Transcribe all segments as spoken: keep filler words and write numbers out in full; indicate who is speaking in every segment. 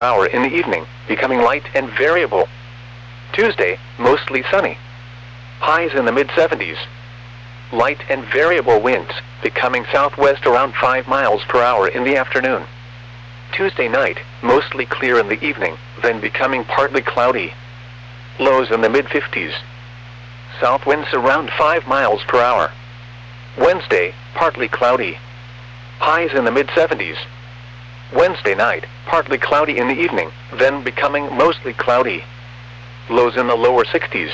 Speaker 1: hour in the evening, becoming light and variable. Tuesday, mostly sunny. Highs in the mid seventies. Light and variable winds, becoming southwest around five miles per hour in the afternoon. Tuesday night, mostly clear in the evening, then becoming partly cloudy. Lows in the mid fifties. South winds around five miles per hour. Wednesday, partly cloudy. Highs in the mid seventies. Wednesday night, partly cloudy in the evening, then becoming mostly cloudy. Lows in the lower sixties.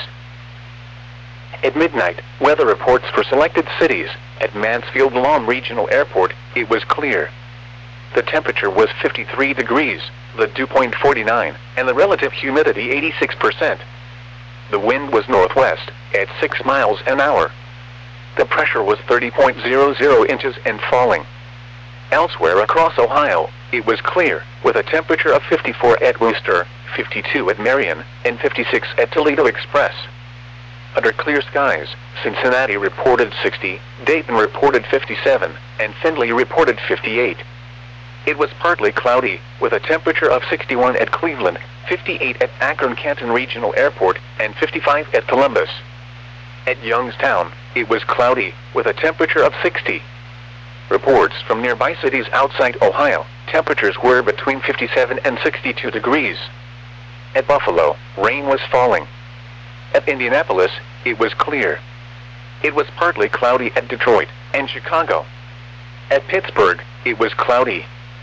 Speaker 1: At midnight, weather reports for selected cities. At Mansfield Lahm Regional Airport, it was clear. The temperature was fifty-three degrees, the dew point forty-nine, and the relative humidity eighty-six percent. The wind was northwest, at six miles an hour. The pressure was thirty point zero zero inches and falling. Elsewhere across Ohio, it was clear, with a temperature of fifty-four at Wooster, fifty-two at Marion, and fifty-six at Toledo Express. Under clear skies, Cincinnati reported sixty, Dayton reported fifty-seven, and Findlay reported fifty-eight. It was partly cloudy, with a temperature of sixty-one at Cleveland, fifty-eight at Akron-Canton Regional Airport, and fifty-five at Columbus. At Youngstown, it was cloudy, with a temperature of sixty. Reports from nearby cities outside Ohio, temperatures were between fifty-seven and sixty-two degrees. At Buffalo, rain was falling. At Indianapolis, it was clear. It was partly cloudy at Detroit and Chicago. At Pittsburgh, it was cloudy.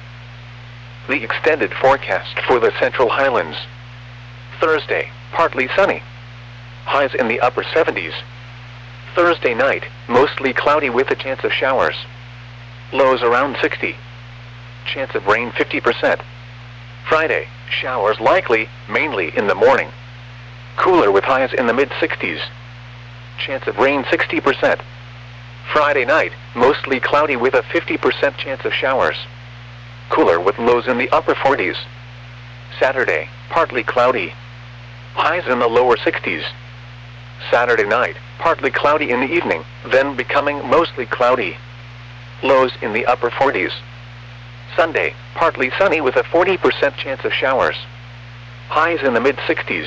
Speaker 1: The extended forecast for the Central Highlands. Thursday, partly sunny. Highs in the upper seventies. Thursday night, mostly cloudy with a chance of showers. Lows around sixty. Chance of rain fifty percent. Friday, showers likely, mainly in the morning. Cooler with highs in the mid sixties. Chance of rain sixty percent. Friday night, mostly cloudy with a fifty percent chance of showers. Cooler with lows in the upper forties. Saturday, partly cloudy. Highs in the lower sixties. Saturday night, partly cloudy in the evening, then becoming mostly cloudy. Lows in the upper forties. Sunday, partly sunny with a forty percent chance of showers. Highs in the mid sixties.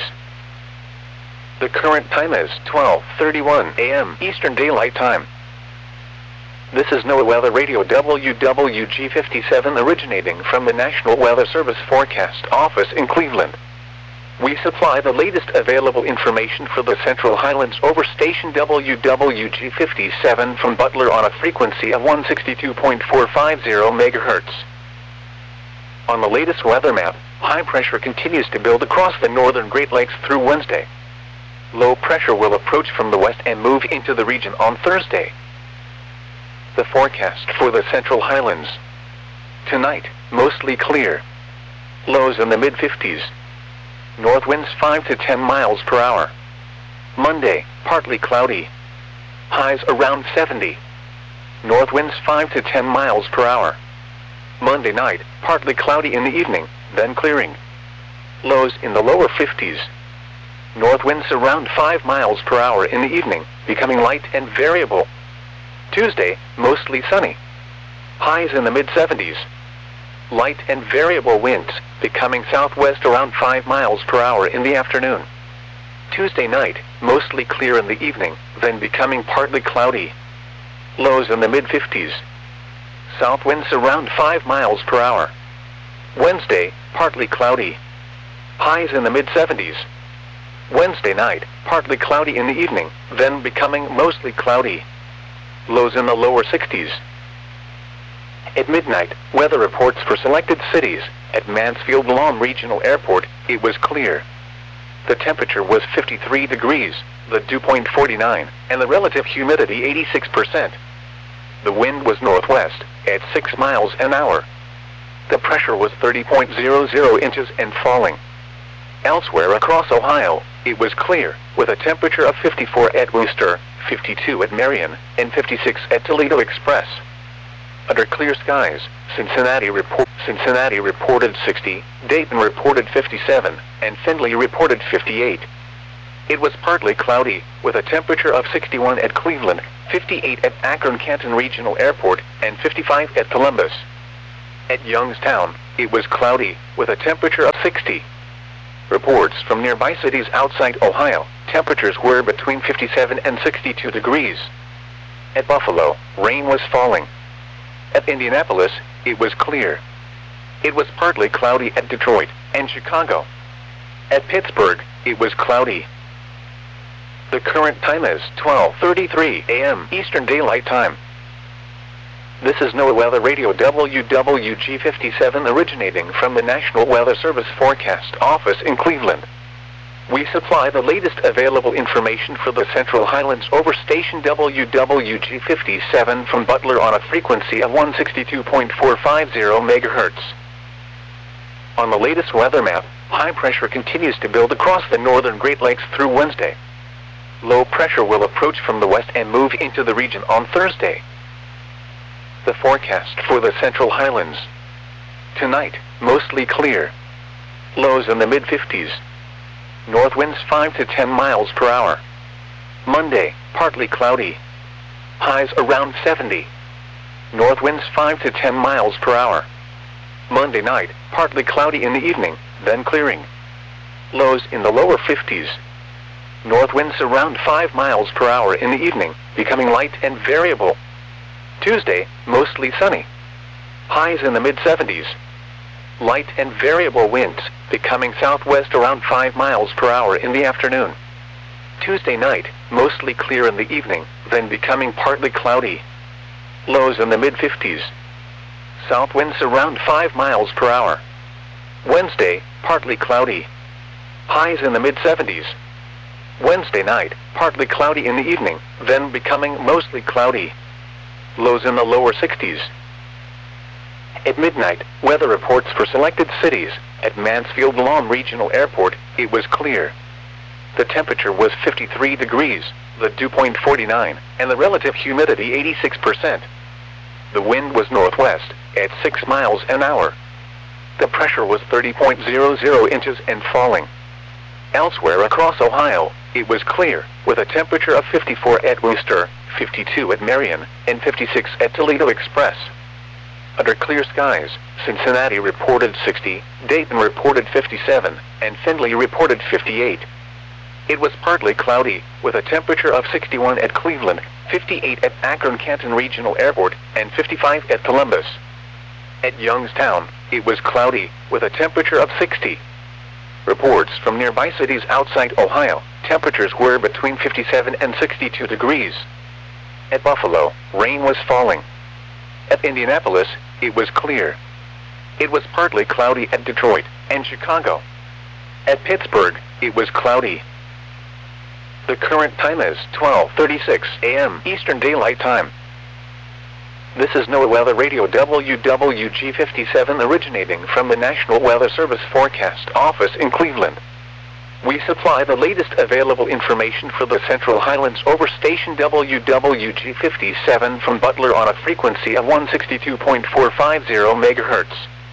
Speaker 1: The current time is twelve thirty-one a m Eastern Daylight Time. This is NOAA Weather Radio W W G fifty-seven originating from the National Weather Service Forecast Office in Cleveland. We supply the latest available information for the Central Highlands over station W W G fifty-seven from Butler on a frequency of one sixty-two point four five zero megahertz. On the latest weather map, high pressure continues to build across the northern Great Lakes through Wednesday. Low pressure will approach from the west and move into the region on Thursday. The forecast for the Central Highlands. Tonight, mostly clear. Lows in the mid fifties. North winds five to ten miles per hour. Monday, partly cloudy. Highs around seventy. North winds five to ten miles per hour. Monday night, partly cloudy in the evening, then clearing. Lows in the lower fifties. North winds around five miles per hour in the evening, becoming light and variable. Tuesday, mostly sunny. Highs in the mid seventies. Light and variable winds, becoming southwest around five miles per hour in the afternoon. Tuesday night, mostly clear in the evening, then becoming partly cloudy. Lows in the mid fifties. South winds around five miles per hour. Wednesday, partly cloudy. Highs in the mid seventies. Wednesday night, partly cloudy in the evening, then becoming mostly cloudy. Lows in the lower sixties. At midnight, weather reports for selected cities. At Mansfield Lahm Regional Airport, it was clear. The temperature was fifty-three degrees, the dew point forty-nine, and the relative humidity eighty-six percent. The wind was northwest, at six miles an hour. The pressure was thirty point zero zero inches and falling. Elsewhere across Ohio, it was clear, with a temperature of fifty-four at Wooster, fifty-two at Marion, and fifty-six at Toledo Express. Under clear skies, Cincinnati, report, Cincinnati reported sixty, Dayton reported fifty-seven, and Findlay reported fifty-eight. It was partly cloudy, with a temperature of sixty-one at Cleveland, fifty-eight at Akron-Canton Regional Airport, and fifty-five at Columbus. At Youngstown, it was cloudy, with a temperature of sixty. Reports from nearby cities outside Ohio, temperatures were between fifty-seven and sixty-two degrees. At Buffalo, rain was falling. At Indianapolis, it was clear. It was partly cloudy at Detroit and Chicago. At Pittsburgh, it was cloudy. The current time is twelve thirty-three a m Eastern Daylight Time. This is NOAA Weather Radio W W G fifty-seven originating from the National Weather Service Forecast Office in Cleveland. We supply the latest available information for the Central Highlands over station W W G fifty-seven from Butler on a frequency of one sixty-two point four five zero megahertz. On the latest weather map, high pressure continues to build across the northern Great Lakes through Wednesday. Low pressure will approach from the west and move into the region on Thursday. The forecast for the Central Highlands. Tonight, mostly clear. Lows in the mid fifties. North winds five to ten miles per hour. Monday, partly cloudy. Highs around seventy. North winds five to ten miles per hour. Monday night, partly cloudy in the evening, then clearing. Lows in the lower fifties. North winds around five miles per hour in the evening, becoming light and variable. Tuesday, mostly sunny. Highs in the mid seventies. Light and variable winds, becoming southwest around five miles per hour in the afternoon. Tuesday night, mostly clear in the evening, then becoming partly cloudy. Lows in the mid fifties. South winds around five miles per hour. Wednesday, partly cloudy. Highs in the mid seventies. Wednesday night, partly cloudy in the evening, then becoming mostly cloudy. Lows in the lower sixties. At midnight, weather reports for selected cities. At Mansfield Lawn Regional Airport, it was clear. The temperature was fifty-three degrees, the dew point forty-nine, and the relative humidity eighty-six percent. The wind was northwest, at six miles an hour. The pressure was thirty point zero zero inches and falling. Elsewhere across Ohio, it was clear, with a temperature of fifty-four at Wooster, fifty-two at Marion, and fifty-six at Toledo Express. Under clear skies, Cincinnati reported sixty, Dayton reported fifty-seven, and Findlay reported fifty-eight. It was partly cloudy, with a temperature of sixty-one at Cleveland, fifty-eight at Akron-Canton Regional Airport, and fifty-five at Columbus. At Youngstown, it was cloudy, with a temperature of sixty. Reports from nearby cities outside Ohio, temperatures were between fifty-seven and sixty-two degrees. At Buffalo, rain was falling. At Indianapolis, it was clear. It was partly cloudy at Detroit and Chicago. At Pittsburgh, it was cloudy. The current time is twelve thirty-six a m Eastern Daylight Time. This is NOAA Weather Radio W W G fifty-seven originating from the National Weather Service Forecast Office in Cleveland. We supply the latest available information for the Central Highlands over station W W G fifty-seven from Butler on a frequency of one sixty-two point four five zero megahertz.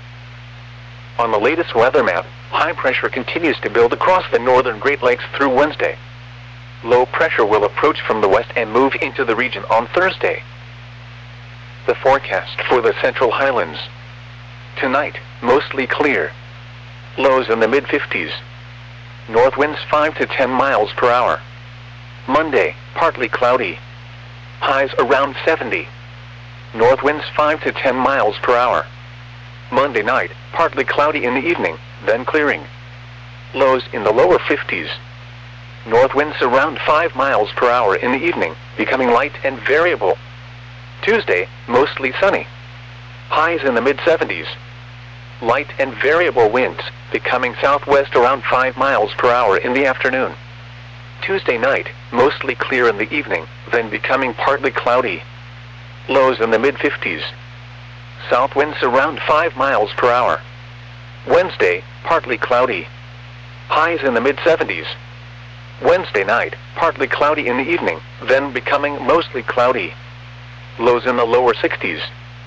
Speaker 1: On the latest weather map, high pressure continues to build across the northern Great Lakes through Wednesday. Low pressure will approach from the west and move into the region on Thursday. The forecast for the Central Highlands. Tonight, mostly clear. Lows in the mid fifties. North winds five to ten miles per hour. Monday, partly cloudy. Highs around seventy. North winds five to ten miles per hour. Monday night, partly cloudy in the evening, then clearing. Lows in the lower fifties. North winds around five miles per hour in the evening, becoming light and variable. Tuesday, mostly sunny. Highs in the mid seventies. Light and variable winds, becoming southwest around five miles per hour in the afternoon. Tuesday night, mostly clear in the evening, then becoming partly cloudy. Lows in the mid fifties. South winds around five miles per hour. Wednesday, partly cloudy. Highs in the mid seventies. Wednesday night, partly cloudy in the evening, then becoming mostly cloudy. Lows in the lower sixties.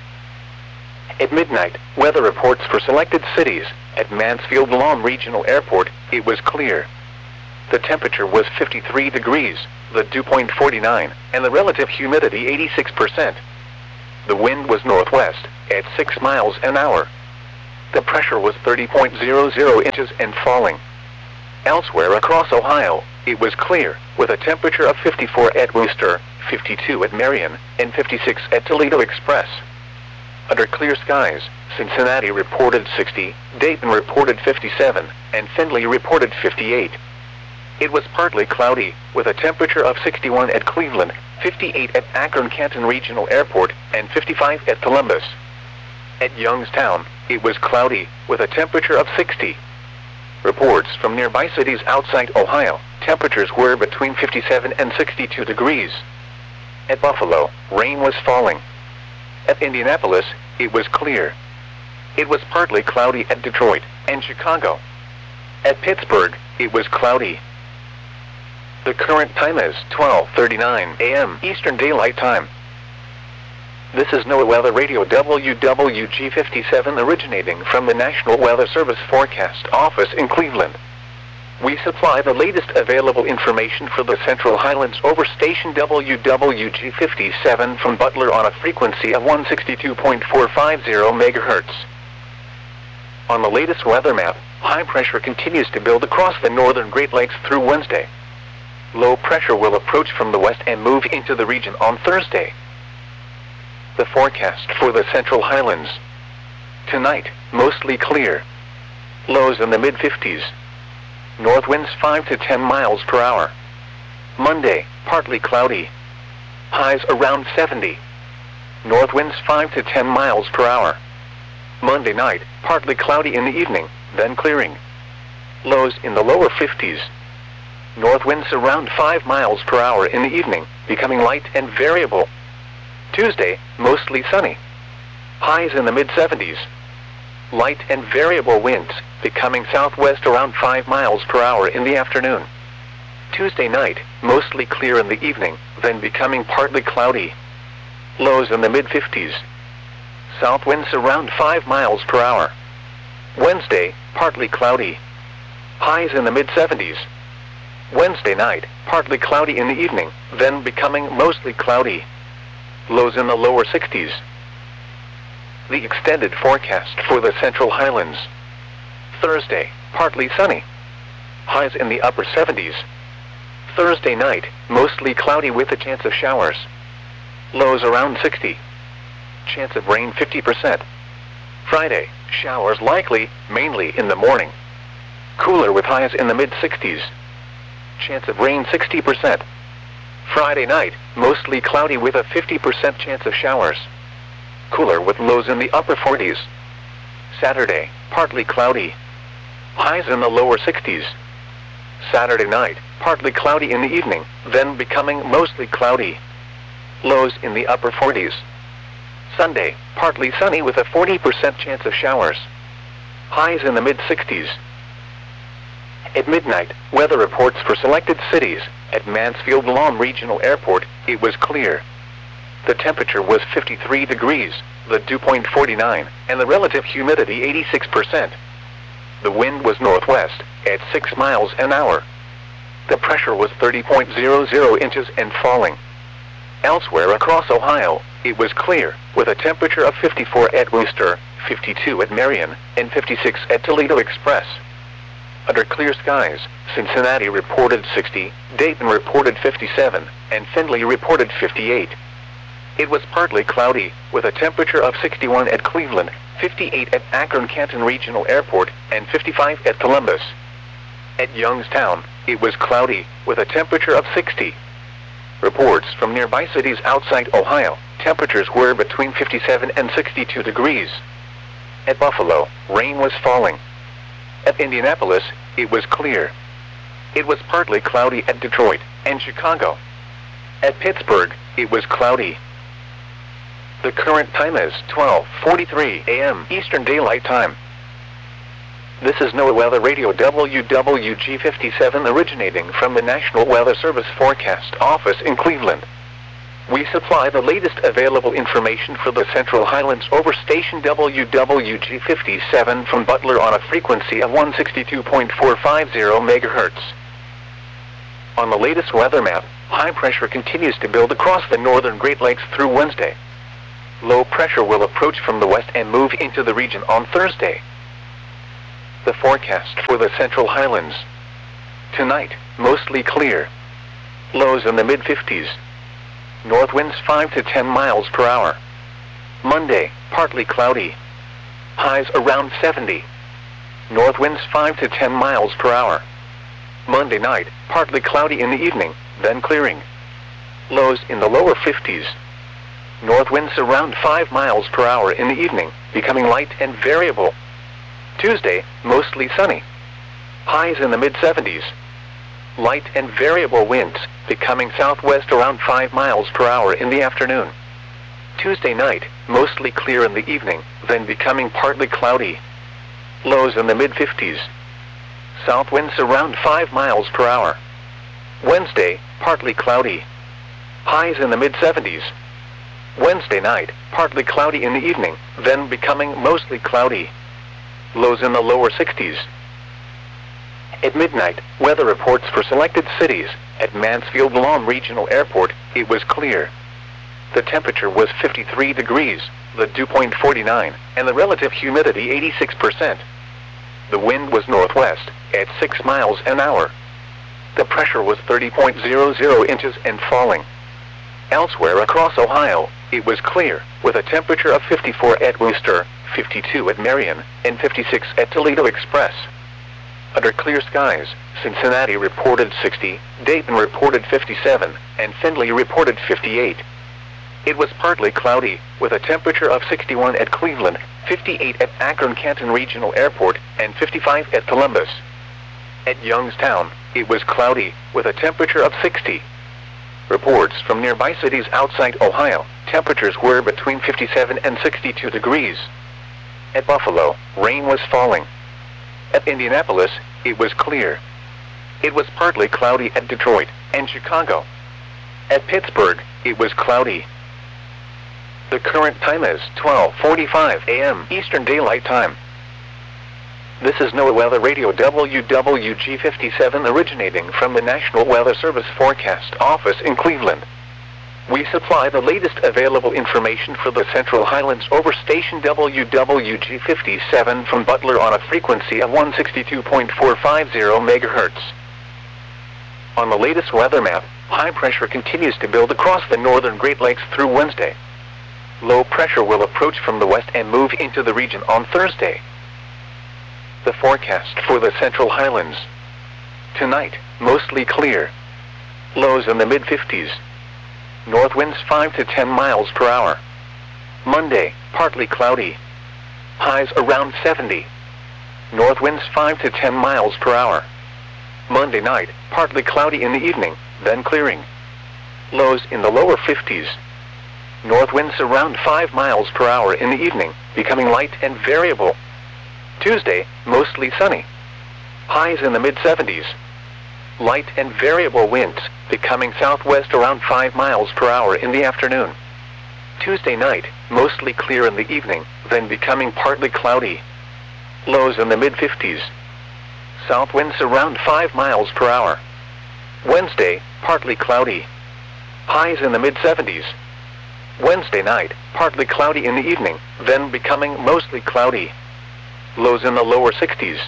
Speaker 1: At midnight, weather reports for selected cities. At Mansfield Lawn Regional Airport, it was clear. The temperature was fifty-three degrees, the dew point forty-nine, and the relative humidity eighty-six percent. The wind was northwest, at six miles an hour. The pressure was thirty point zero zero inches and falling. Elsewhere across Ohio, it was clear, with a temperature of fifty-four at Wooster, fifty-two at Marion, and fifty-six at Toledo Express. Under clear skies, Cincinnati reported sixty, Dayton reported fifty-seven, and Findlay reported fifty-eight. It was partly cloudy, with a temperature of sixty-one at Cleveland, fifty-eight at Akron-Canton Regional Airport, and fifty-five at Columbus. At Youngstown, it was cloudy, with a temperature of sixty. Reports from nearby cities outside Ohio, temperatures were between fifty-seven and sixty-two degrees. At Buffalo, rain was falling. At Indianapolis, it was clear. It was partly cloudy at Detroit and Chicago. At Pittsburgh, it was cloudy. The current time is twelve thirty-nine a m Eastern Daylight Time. This is NOAA Weather Radio W W G fifty-seven originating from the National Weather Service Forecast Office in Cleveland. We supply the latest available information for the Central Highlands over station W W G fifty-seven from Butler on a frequency of one sixty-two point four five zero megahertz. On the latest weather map, high pressure continues to build across the northern Great Lakes through Wednesday. Low pressure will approach from the west and move into the region on Thursday. The forecast for the Central Highlands. Tonight, mostly clear. Lows in the mid fifties. North winds five to ten miles per hour. Monday, partly cloudy. Highs around seventy. North winds five to ten miles per hour. Monday night, partly cloudy in the evening, then clearing. Lows in the lower fifties. North winds around five miles per hour in the evening, becoming light and variable. Tuesday, mostly sunny. Highs in the mid seventies. Light and variable winds, becoming southwest around five miles per hour in the afternoon. Tuesday night, mostly clear in the evening, then becoming partly cloudy. Lows in the mid fifties. South winds around five miles per hour. Wednesday, partly cloudy. Highs in the mid seventies. Wednesday night, partly cloudy in the evening, then becoming mostly cloudy. Lows in the lower sixties. The extended forecast for the Central Highlands. Thursday, partly sunny. Highs in the upper seventies. Thursday night, mostly cloudy with a chance of showers. Lows around sixty. Chance of rain fifty percent. Friday, showers likely, mainly in the morning. Cooler with highs in the mid sixties. Chance of rain sixty percent. Friday night, mostly cloudy with a fifty percent chance of showers. Cooler with lows in the upper forties. Saturday, partly cloudy. Highs in the lower sixties. Saturday night, partly cloudy in the evening, then becoming mostly cloudy. Lows in the upper forties. Sunday, partly sunny with a forty percent chance of showers. Highs in the mid sixties. At midnight, weather reports for selected cities. At Mansfield-Lahm Regional Airport, it was clear. The temperature was fifty-three degrees, the dew point forty-nine, and the relative humidity eighty-six percent. The wind was northwest, at six miles an hour. The pressure was thirty point zero zero inches and falling. Elsewhere across Ohio, it was clear, with a temperature of fifty-four at Wooster, fifty-two at Marion, and fifty-six at Toledo Express. Under clear skies, Cincinnati reported sixty, Dayton reported fifty-seven, and Findlay reported fifty-eight. It was partly cloudy, with a temperature of sixty-one at Cleveland, fifty-eight at Akron-Canton Regional Airport, and fifty-five at Columbus. At Youngstown, it was cloudy, with a temperature of sixty. Reports from nearby cities outside Ohio, temperatures were between fifty-seven and sixty-two degrees. At Buffalo, rain was falling. At Indianapolis, it was clear. It was partly cloudy at Detroit and Chicago. At Pittsburgh, it was cloudy. The current time is twelve forty-three a m Eastern Daylight Time. This is NOAA Weather Radio W W G fifty-seven originating from the National Weather Service Forecast Office in Cleveland. We supply the latest available information for the Central Highlands over station W W G fifty-seven from Butler on a frequency of one sixty-two point four five zero megahertz. On the latest weather map, high pressure continues to build across the northern Great Lakes through Wednesday. Low pressure will approach from the west and move into the region on Thursday. The forecast for the Central Highlands. Tonight, mostly clear. Lows in the mid fifties. North winds five to ten miles per hour. Monday, partly cloudy. Highs around seventy. North winds five to ten miles per hour. Monday night, partly cloudy in the evening, then clearing. Lows in the lower fifties. North winds around five miles per hour in the evening, becoming light and variable. Tuesday, mostly sunny. Highs in the mid seventies. Light and variable winds, becoming southwest around five miles per hour in the afternoon. Tuesday night, mostly clear in the evening, then becoming partly cloudy. Lows in the mid fifties. South winds around five miles per hour. Wednesday, partly cloudy. Highs in the mid seventies. Wednesday night, partly cloudy in the evening, then becoming mostly cloudy. Lows in the lower sixties. At midnight, weather reports for selected cities. At Mansfield Lawn Regional Airport, it was clear. The temperature was fifty-three degrees, the dew point forty-nine, and the relative humidity eighty-six percent. The wind was northwest, at six miles an hour. The pressure was thirty point zero zero inches and falling. Elsewhere across Ohio, it was clear, with a temperature of fifty-four at Wooster, fifty-two at Marion, and fifty-six at Toledo Express. Under clear skies, Cincinnati reported sixty, Dayton reported fifty-seven, and Findlay reported fifty-eight. It was partly cloudy, with a temperature of sixty-one at Cleveland, fifty-eight at Akron-Canton Regional Airport, and fifty-five at Columbus. At Youngstown, it was cloudy, with a temperature of sixty. Reports from nearby cities outside Ohio, temperatures were between fifty-seven and sixty-two degrees. At Buffalo, rain was falling. At Indianapolis, it was clear. It was partly cloudy at Detroit and Chicago. At Pittsburgh, it was cloudy. The current time is twelve forty-five a m Eastern Daylight Time. This is NOAA Weather Radio W W G fifty-seven originating from the National Weather Service Forecast Office in Cleveland. We supply the latest available information for the Central Highlands over station W W G fifty-seven from Butler on a frequency of one sixty-two point four five zero megahertz. On the latest weather map, high pressure continues to build across the northern Great Lakes through Wednesday. Low pressure will approach from the west and move into the region on Thursday. The forecast for the Central Highlands. Tonight, mostly clear. Lows in the mid fifties. North winds five to ten miles per hour. Monday, partly cloudy. Highs around seventy. North winds five to ten miles per hour. Monday night, partly cloudy in the evening, then clearing. Lows in the lower fifties. North winds around five miles per hour in the evening, becoming light and variable. Tuesday, mostly sunny. Highs in the mid seventies. Light and variable winds, becoming southwest around five miles per hour in the afternoon. Tuesday night, mostly clear in the evening, then becoming partly cloudy. Lows in the mid fifties. South winds around five miles per hour. Wednesday, partly cloudy. Highs in the mid seventies. Wednesday night, partly cloudy in the evening, then becoming mostly cloudy. Lows in the lower sixties.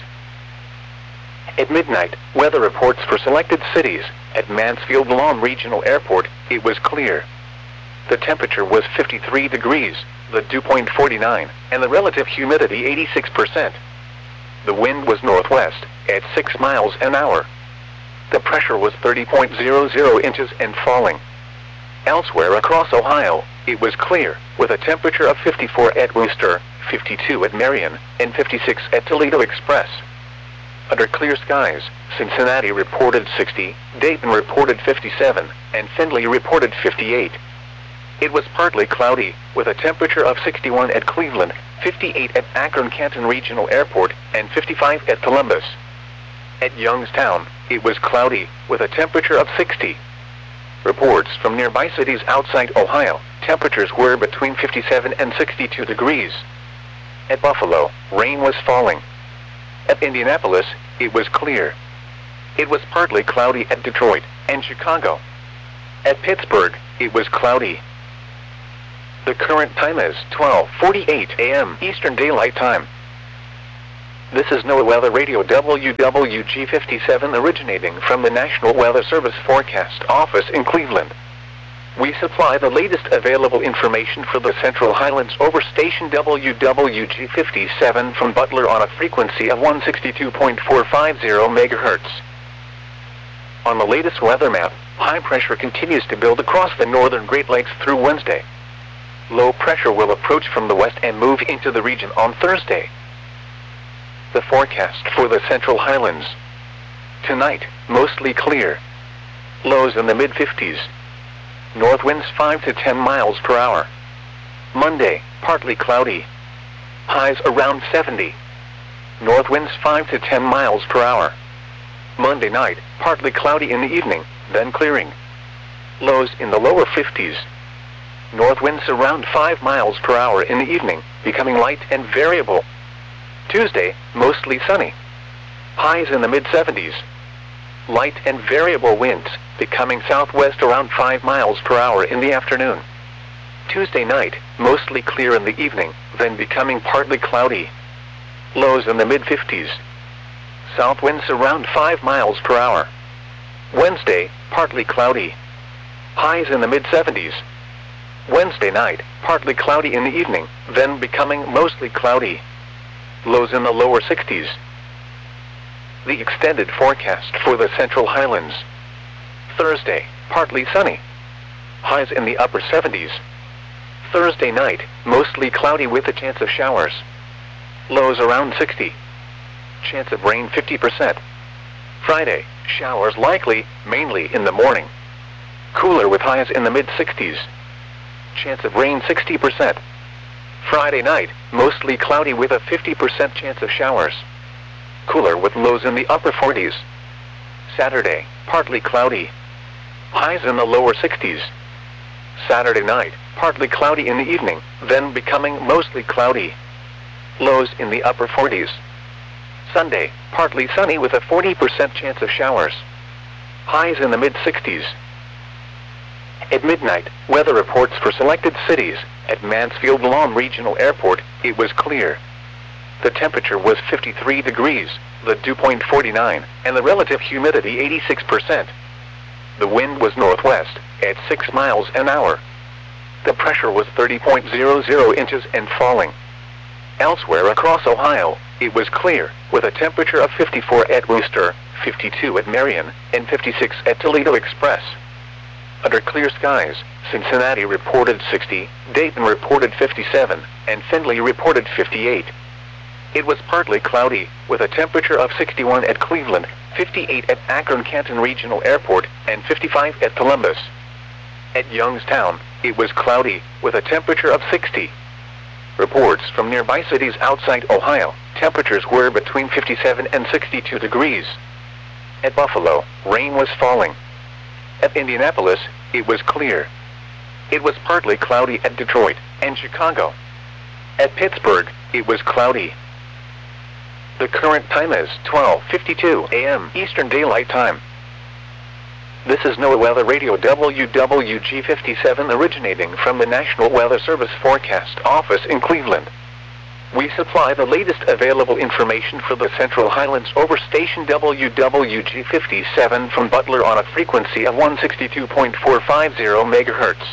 Speaker 1: At midnight, weather reports for selected cities. At Mansfield Lawn Regional Airport, it was clear. The temperature was fifty-three degrees, the dew point forty-nine, and the relative humidity eighty-six percent. The wind was northwest, at six miles an hour. The pressure was thirty point zero zero inches and falling. Elsewhere across Ohio, it was clear, with a temperature of fifty-four at Wooster, fifty-two at Marion, and fifty-six at Toledo Express. Under clear skies, Cincinnati reported sixty, Dayton reported fifty-seven, and Findlay reported fifty-eight. It was partly cloudy, with a temperature of sixty-one at Cleveland, fifty-eight at Akron-Canton Regional Airport, and fifty-five at Columbus. At Youngstown, it was cloudy, with a temperature of sixty. Reports from nearby cities outside Ohio, temperatures were between fifty-seven and sixty-two degrees. At Buffalo, rain was falling. At Indianapolis, it was clear. It was partly cloudy at Detroit and Chicago. At Pittsburgh, it was cloudy. The current time is twelve forty-eight a m Eastern Daylight Time. This is NOAA Weather Radio W W G fifty-seven originating from the National Weather Service Forecast Office in Cleveland. We supply the latest available information for the Central Highlands over station W W G fifty-seven from Butler on a frequency of one sixty-two point four five zero megahertz. On the latest weather map, high pressure continues to build across the northern Great Lakes through Wednesday. Low pressure will approach from the west and move into the region on Thursday. The forecast for the Central Highlands. Tonight, mostly clear. Lows in the mid fifties. North winds five to ten miles per hour. Monday, partly cloudy. Highs around seventy. North winds five to ten miles per hour. Monday night, partly cloudy in the evening, then clearing. Lows in the lower fifties. North winds around five miles per hour in the evening, becoming light and variable. Tuesday, mostly sunny. Highs in the mid seventies. Light and variable winds, becoming southwest around five miles per hour in the afternoon. Tuesday night, mostly clear in the evening, then becoming partly cloudy. Lows in the mid fifties. South winds around five miles per hour. Wednesday, partly cloudy. Highs in the mid seventies. Wednesday night, partly cloudy in the evening, then becoming mostly cloudy. Lows in the lower sixties. The extended forecast for the Central Highlands. Thursday, partly sunny. Highs in the upper seventies. Thursday night, mostly cloudy with a chance of showers. Lows around sixty. Chance of rain fifty percent. Friday, showers likely, mainly in the morning. Cooler with highs in the mid sixties. Chance of rain sixty percent. Friday night, mostly cloudy with a fifty percent chance of showers. Cooler with lows in the upper forties. Saturday, partly cloudy. Highs in the lower sixties. Saturday night, partly cloudy in the evening, then becoming mostly cloudy. Lows in the upper forties. Sunday, partly sunny with a forty percent chance of showers. Highs in the mid sixties. At midnight, weather reports for selected cities. At Mansfield Lawn Regional Airport, it was clear. The temperature was fifty-three degrees, the dew point forty-nine, and the relative humidity eighty-six percent. The wind was northwest, at six miles an hour. The pressure was thirty point zero zero inches and falling. Elsewhere across Ohio, it was clear, with a temperature of fifty-four at Wooster, fifty-two at Marion, and fifty-six at Toledo Express. Under clear skies, Cincinnati reported sixty, Dayton reported fifty-seven, and Findlay reported fifty-eight. It was partly cloudy, with a temperature of sixty-one at Cleveland, fifty-eight at Akron-Canton Regional Airport, and fifty-five at Columbus. At Youngstown, it was cloudy, with a temperature of sixty. Reports from nearby cities outside Ohio, temperatures were between fifty-seven and sixty-two degrees. At Buffalo, rain was falling. At Indianapolis, it was clear. It was partly cloudy at Detroit and Chicago. At Pittsburgh, it was cloudy. The current time is twelve fifty-two a m Eastern Daylight Time. This is NOAA Weather Radio W W G fifty-seven originating from the National Weather Service Forecast Office in Cleveland. We supply the latest available information for the Central Highlands over station W W G fifty-seven from Butler on a frequency of one sixty-two point four five zero megahertz.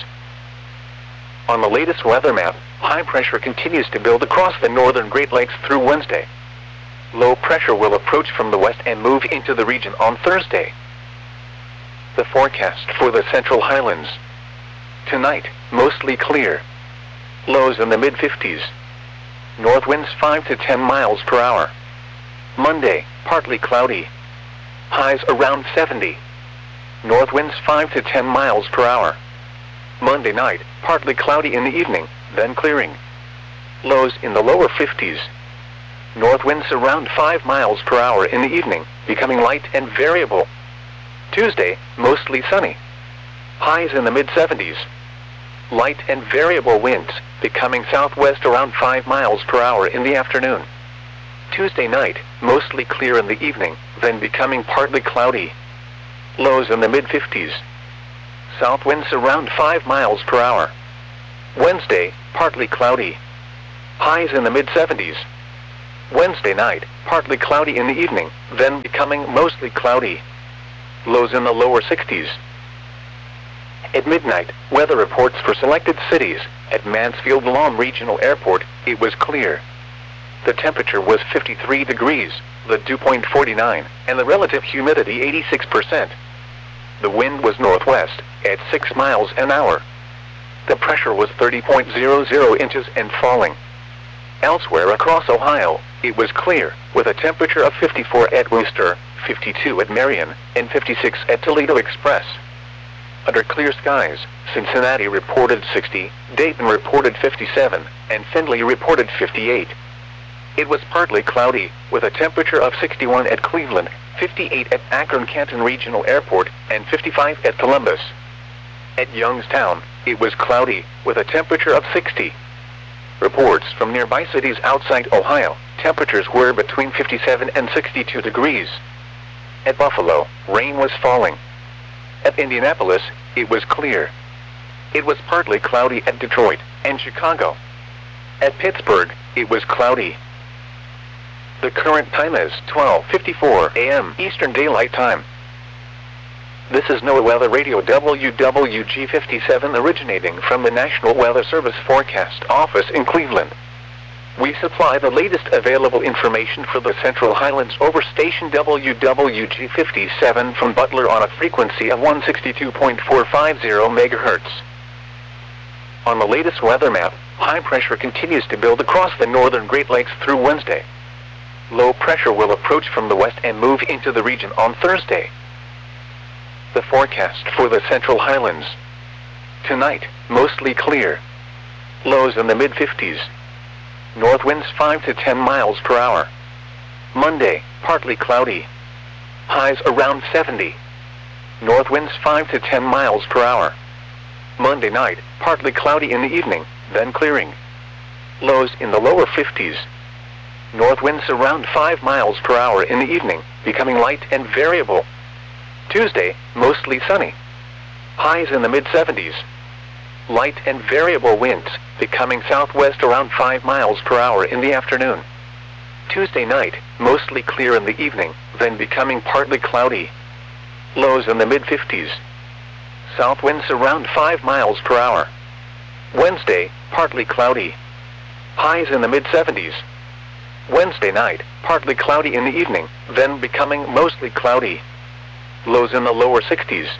Speaker 1: On the latest weather map, high pressure continues to build across the northern Great Lakes through Wednesday. Low pressure will approach from the west and move into the region on Thursday. The forecast for the Central Highlands. Tonight, mostly clear. Lows in the mid fifties. North winds five to ten miles per hour. Monday, partly cloudy. Highs around seventy. North winds five to ten miles per hour. Monday night, partly cloudy in the evening, then clearing. Lows in the lower fifties. North winds around five miles per hour in the evening, becoming light and variable. Tuesday, mostly sunny. Highs in the mid seventies. Light and variable winds, becoming southwest around five miles per hour in the afternoon. Tuesday night, mostly clear in the evening, then becoming partly cloudy. Lows in the mid fifties. South winds around five miles per hour. Wednesday, partly cloudy. Highs in the mid seventies. Wednesday night, partly cloudy in the evening, then becoming mostly cloudy. Lows in the lower sixties. At midnight, weather reports for selected cities. At Mansfield Lahm Regional Airport, it was clear. The temperature was fifty-three degrees, the dew point forty-nine, and the relative humidity eighty-six percent. The wind was northwest, at six miles an hour. The pressure was thirty point zero zero inches and falling. Elsewhere across Ohio, it was clear, with a temperature of fifty-four at Wooster, fifty-two at Marion, and fifty-six at Toledo Express. Under clear skies, Cincinnati reported sixty, Dayton reported fifty-seven, and Findlay reported fifty-eight. It was partly cloudy, with a temperature of sixty-one at Cleveland, fifty-eight at Akron-Canton Regional Airport, and fifty-five at Columbus. At Youngstown, it was cloudy, with a temperature of sixty. Reports from nearby cities outside Ohio, temperatures were between fifty-seven and sixty-two degrees. At Buffalo, rain was falling. At Indianapolis, it was clear. It was partly cloudy at Detroit and Chicago. At Pittsburgh, it was cloudy. The current time is twelve fifty-four a m Eastern Daylight Time. This is NOAA Weather Radio W W G fifty-seven originating from the National Weather Service Forecast Office in Cleveland. We supply the latest available information for the Central Highlands over station W W G fifty-seven from Butler on a frequency of one sixty-two point four five zero megahertz. On the latest weather map, high pressure continues to build across the northern Great Lakes through Wednesday. Low pressure will approach from the west and move into the region on Thursday. The forecast for the Central Highlands. Tonight, mostly clear. Lows in the mid fifties. North winds five to ten miles per hour. Monday, partly cloudy. Highs around seventy. North winds five to ten miles per hour. Monday night, partly cloudy in the evening, then clearing. Lows in the lower fifties. North winds around five miles per hour in the evening, becoming light and variable. Tuesday, mostly sunny. Highs in the mid seventies. Light and variable winds, becoming southwest around five miles per hour in the afternoon. Tuesday night, mostly clear in the evening, then becoming partly cloudy. Lows in the mid fifties. South winds around five miles per hour. Wednesday, partly cloudy. Highs in the mid seventies. Wednesday night, partly cloudy in the evening, then becoming mostly cloudy. Lows in the lower sixties.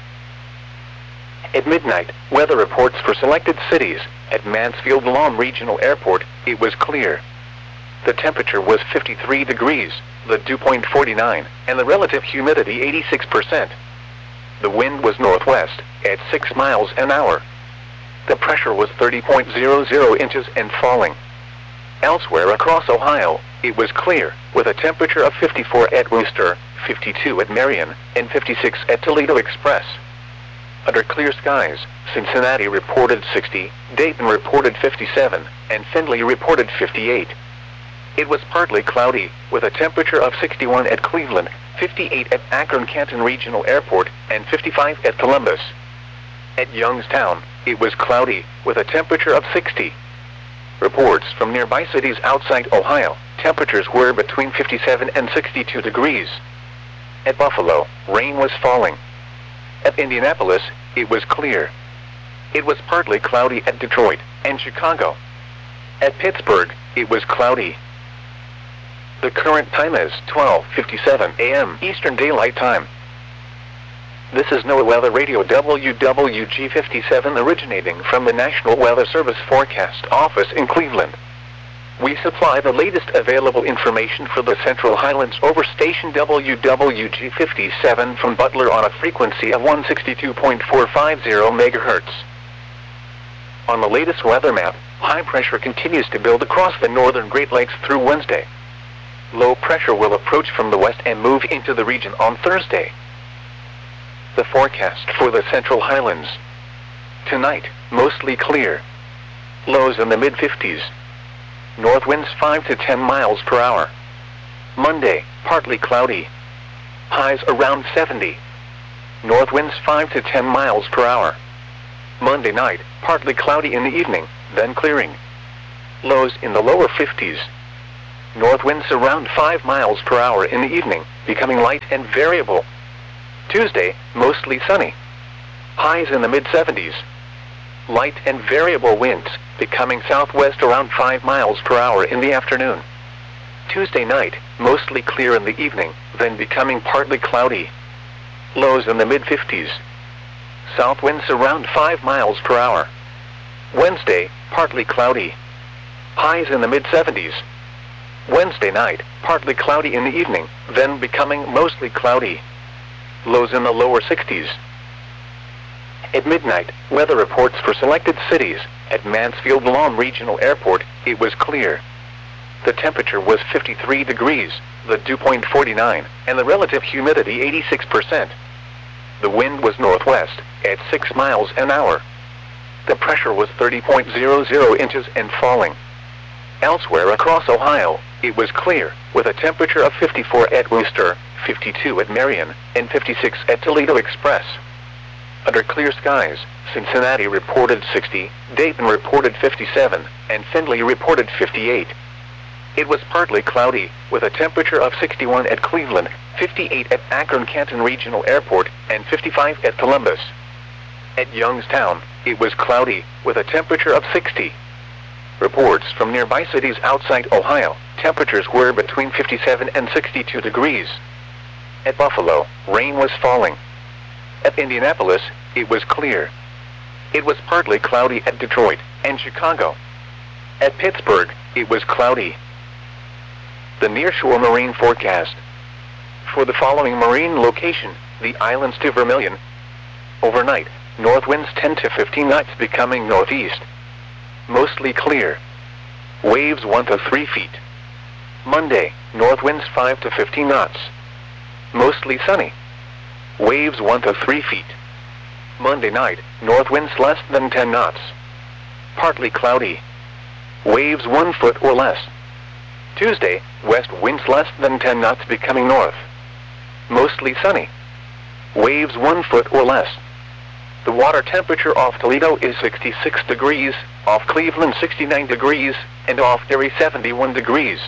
Speaker 1: At midnight, weather reports for selected cities. At Mansfield Lahm Regional Airport, it was clear. The temperature was fifty-three degrees, the dew point forty-nine, and the relative humidity eighty-six percent. The wind was northwest, at six miles an hour. The pressure was thirty point zero zero inches and falling. Elsewhere across Ohio, it was clear, with a temperature of fifty-four at Wooster, fifty-two at Marion, and fifty-six at Toledo Express. Under clear skies, Cincinnati reported sixty, Dayton reported fifty-seven, and Findlay reported fifty-eight. It was partly cloudy, with a temperature of sixty-one at Cleveland, fifty-eight at Akron-Canton Regional Airport, and fifty-five at Columbus. At Youngstown, it was cloudy, with a temperature of sixty. Reports from nearby cities outside Ohio, temperatures were between fifty-seven and sixty-two degrees. At Buffalo, rain was falling. At Indianapolis, it was clear. It was partly cloudy at Detroit and Chicago. At Pittsburgh, it was cloudy. The current time is twelve fifty-seven a m Eastern Daylight Time. This is NOAA Weather Radio W W G fifty-seven originating from the National Weather Service Forecast Office in Cleveland. We supply the latest available information for the Central Highlands over station W W G fifty-seven from Butler on a frequency of one sixty-two point four five zero megahertz. On the latest weather map, high pressure continues to build across the northern Great Lakes through Wednesday. Low pressure will approach from the west and move into the region on Thursday. The forecast for the Central Highlands. Tonight, mostly clear. Lows in the mid fifties. North winds five to ten miles per hour. Monday, partly cloudy. Highs around seventy. North winds five to ten miles per hour. Monday night, partly cloudy in the evening, then clearing. Lows in the lower fifties. north winds around five miles per hour in the evening, becoming light and variable. Tuesday, mostly sunny. Highs in the mid seventies. Light and variable winds, becoming southwest around five miles per hour in the afternoon. Tuesday night, mostly clear in the evening, then becoming partly cloudy. Lows in the mid fifties. South winds around five miles per hour. Wednesday, partly cloudy. Highs in the mid seventies. Wednesday night, partly cloudy in the evening, then becoming mostly cloudy. Lows in the lower sixties. At midnight, weather reports for selected cities. At Mansfield Lawn Regional Airport, it was clear. The temperature was fifty-three degrees, the dew point forty-nine, and the relative humidity eighty-six percent. The wind was northwest, at six miles an hour. The pressure was thirty point zero zero inches and falling. Elsewhere across Ohio, it was clear, with a temperature of fifty-four at Wooster, fifty-two at Marion, and fifty-six at Toledo Express. Under clear skies, Cincinnati reported sixty, Dayton reported fifty-seven, and Findlay reported fifty-eight. It was partly cloudy, with a temperature of sixty-one at Cleveland, fifty-eight at Akron-Canton Regional Airport, and fifty-five at Columbus. At Youngstown, it was cloudy, with a temperature of sixty. Reports from nearby cities outside Ohio, temperatures were between fifty-seven and sixty-two degrees. At Buffalo, rain was falling. At Indianapolis, it was clear. It was partly cloudy at Detroit and Chicago. At Pittsburgh, it was cloudy. The nearshore marine forecast. For the following marine location, the islands to Vermilion. Overnight, north winds ten to fifteen knots becoming northeast. Mostly clear. Waves one to three feet. Monday, north winds five to fifteen knots. Mostly sunny. Waves one to three feet. Monday night, north winds less than ten knots. Partly cloudy. Waves one foot or less. Tuesday, west winds less than ten knots becoming north. Mostly sunny. Waves one foot or less. The water temperature off Toledo is sixty-six degrees, off Cleveland sixty-nine degrees, and off Erie seventy-one degrees.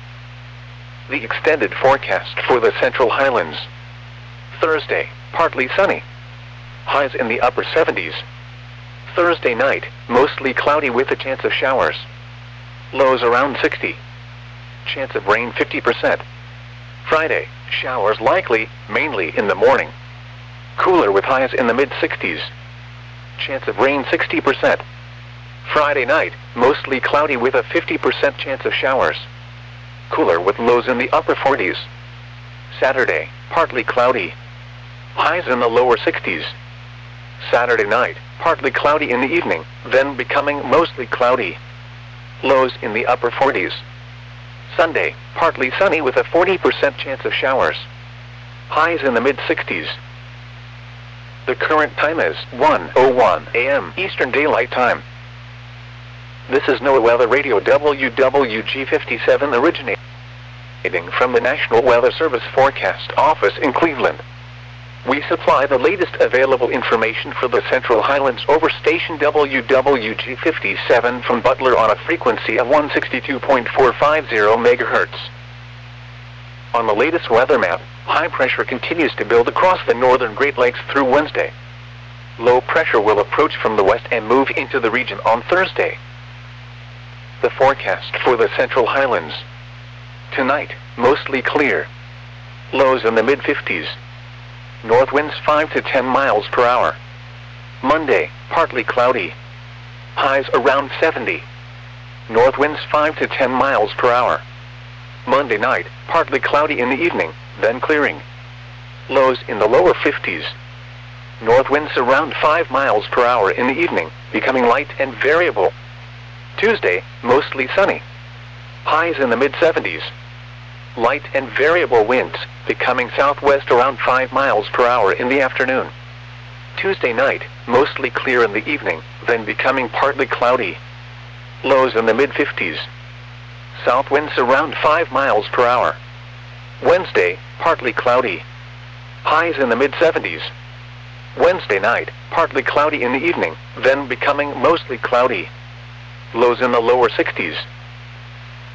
Speaker 1: The extended forecast for the Central Highlands. Thursday, partly sunny. Highs in the upper seventies. Thursday night, mostly cloudy with a chance of showers. Lows around sixty. Chance of rain fifty percent. Friday, showers likely, mainly in the morning. Cooler with highs in the mid sixties. Chance of rain sixty percent. Friday night, mostly cloudy with a fifty percent chance of showers. Cooler with lows in the upper forties. Saturday, partly cloudy. Highs in the lower sixties. Saturday night, partly cloudy in the evening, then becoming mostly cloudy. Lows in the upper forties. Sunday, partly sunny with a forty percent chance of showers. Highs in the mid sixties. The current time is one oh one a m Eastern Daylight Time. This is NOAA Weather Radio W W G fifty-seven originating from the National Weather Service Forecast Office in Cleveland. We supply the latest available information for the Central Highlands over station W W G fifty-seven from Butler on a frequency of one sixty-two point four five zero megahertz. On the latest weather map, high pressure continues to build across the northern Great Lakes through Wednesday. Low pressure will approach from the west and move into the region on Thursday. The forecast for the Central Highlands. Tonight, mostly clear. Lows in the mid fifties. North winds five to ten miles per hour. Monday, partly cloudy. Highs around seventy. North winds five to ten miles per hour. Monday night, partly cloudy in the evening, then clearing. Lows in the lower fifties. North winds around five miles per hour in the evening, becoming light and variable. Tuesday, mostly sunny. Highs in the mid seventies. Light and variable winds, becoming southwest around five miles per hour in the afternoon. Tuesday night, mostly clear in the evening, then becoming partly cloudy. Lows in the mid fifties. South winds around five miles per hour. Wednesday, partly cloudy. Highs in the mid seventies. Wednesday night, partly cloudy in the evening, then becoming mostly cloudy. Lows in the lower sixties.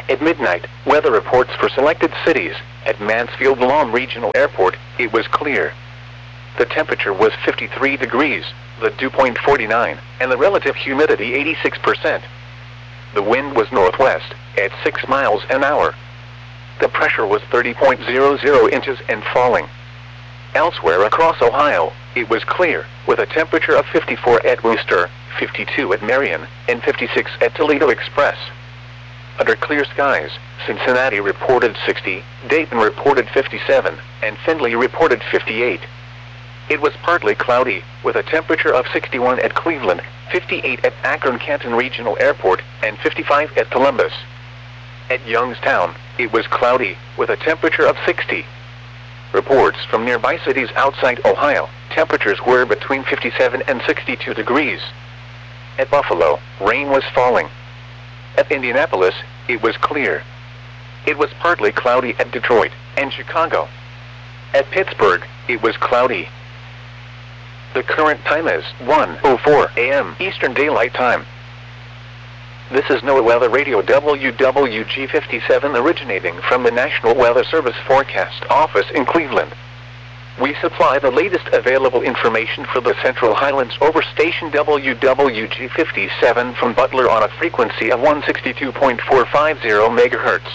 Speaker 1: At midnight, weather reports for selected cities. At Mansfield Lawn Regional Airport, it was clear. The temperature was fifty-three degrees, the dew point forty-nine, and the relative humidity eighty-six percent. The wind was northwest, at six miles an hour. The pressure was thirty point zero zero inches and falling. Elsewhere across Ohio, it was clear, with a temperature of fifty-four at Wooster, fifty-two at Marion, and fifty-six at Toledo Express. Under clear skies, Cincinnati reported sixty, Dayton reported fifty-seven, and Findlay reported fifty-eight. It was partly cloudy, with a temperature of sixty-one at Cleveland, fifty-eight at Akron-Canton Regional Airport, and fifty-five at Columbus. At Youngstown, it was cloudy, with a temperature of sixty. Reports from nearby cities outside Ohio, temperatures were between fifty-seven and sixty-two degrees. At Buffalo, rain was falling. At Indianapolis, it was clear. It was partly cloudy at Detroit and Chicago. At Pittsburgh, it was cloudy. The current time is one oh four a m Eastern Daylight Time. This is NOAA Weather Radio W W G fifty-seven originating from the National Weather Service Forecast Office in Cleveland. We supply the latest available information for the Central Highlands over station W W G fifty-seven from Butler on a frequency of one sixty-two point four five zero megahertz.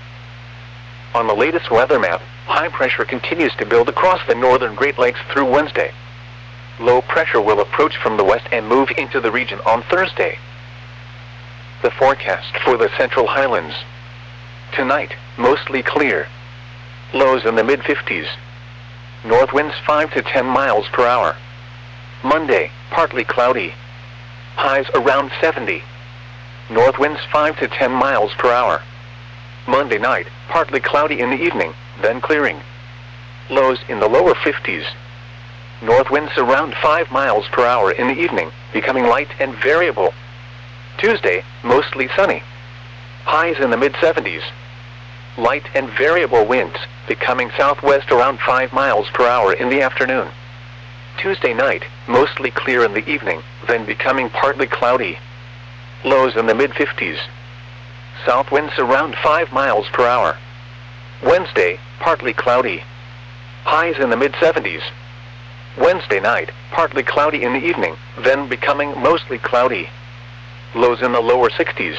Speaker 1: On the latest weather map, high pressure continues to build across the northern Great Lakes through Wednesday. Low pressure will approach from the west and move into the region on Thursday. The forecast for the Central Highlands. Tonight, mostly clear. Lows in the mid fifties. North winds five to ten miles per hour. Monday, partly cloudy. Highs around seventy. North winds five to ten miles per hour. Monday night, partly cloudy in the evening, then clearing. Lows in the lower fifties. North winds around five miles per hour in the evening, becoming light and variable. Tuesday, mostly sunny. Highs in the mid seventies. Light and variable winds, becoming southwest around five miles per hour in the afternoon. Tuesday night, mostly clear in the evening, then becoming partly cloudy. Lows in the mid fifties. South winds around five miles per hour. Wednesday, partly cloudy. Highs in the mid seventies. Wednesday night, partly cloudy in the evening, then becoming mostly cloudy. Lows in the lower sixties.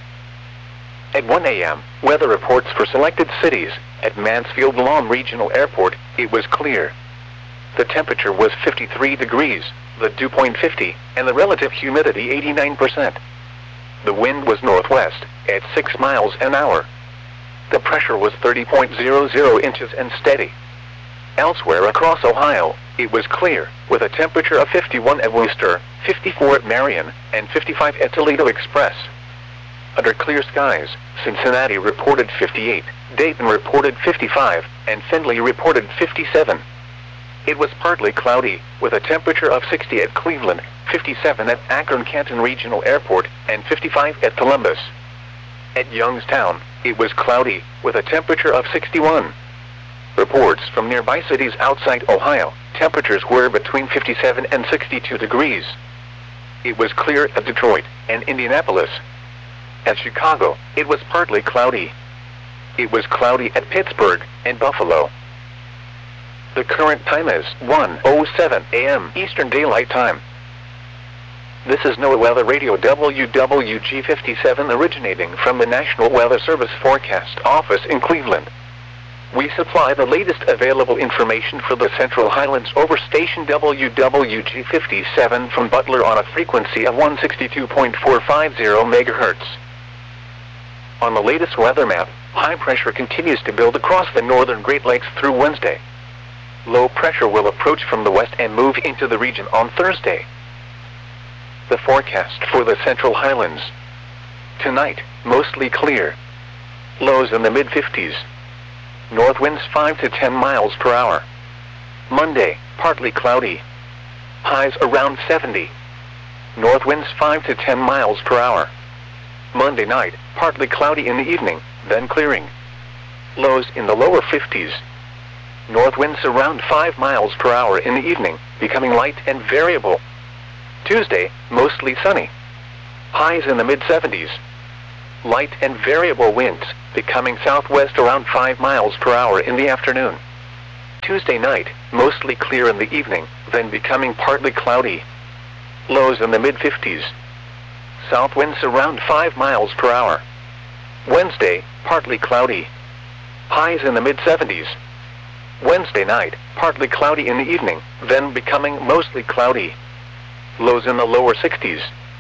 Speaker 1: At one a m, weather reports for selected cities. At Mansfield Lawn Regional Airport, it was clear. The temperature was fifty-three degrees, the dew point fifty, and the relative humidity eighty-nine percent. The wind was northwest, at six miles an hour. The pressure was thirty point zero zero inches and steady. Elsewhere across Ohio, it was clear, with a temperature of fifty-one at Wooster, fifty-four at Marion, and fifty-five at Toledo Express. Under clear skies, Cincinnati reported fifty-eight, Dayton reported fifty-five, and Findlay reported fifty-seven. It was partly cloudy, with a temperature of sixty at Cleveland, fifty-seven at Akron-Canton Regional Airport, and fifty-five at Columbus. At Youngstown, it was cloudy, with a temperature of sixty-one. Reports from nearby cities outside Ohio, temperatures were between fifty-seven and sixty-two degrees. It was clear at Detroit and Indianapolis. At Chicago, it was partly cloudy. It was cloudy at Pittsburgh and Buffalo. The current time is one oh seven a m Eastern Daylight Time. This is NOAA Weather Radio W W G fifty-seven originating from the National Weather Service Forecast Office in Cleveland. We supply the latest available information for the Central Highlands over station W W G fifty-seven from Butler on a frequency of one sixty-two point four five zero megahertz. On the latest weather map, high pressure continues to build across the northern Great Lakes through Wednesday. Low pressure will approach from the west and move into the region on Thursday. The forecast for the Central Highlands. Tonight, mostly clear. Lows in the mid fifties. North winds five to ten miles per hour. Monday, partly cloudy. Highs around seventy. North winds five to ten miles per hour. Monday night, partly cloudy in the evening, then clearing. Lows in the lower fifties. North winds around five miles per hour in the evening, becoming light and variable. Tuesday, mostly sunny. Highs in the mid seventies. light and variable winds, becoming southwest around five miles per hour in the afternoon. Tuesday night, mostly clear in the evening, then becoming partly cloudy. Lows in the mid fifties. South winds around five miles per hour. Wednesday, partly cloudy. Highs in the mid seventies. Wednesday night, partly cloudy in the evening, then becoming mostly cloudy. Lows in the lower sixties.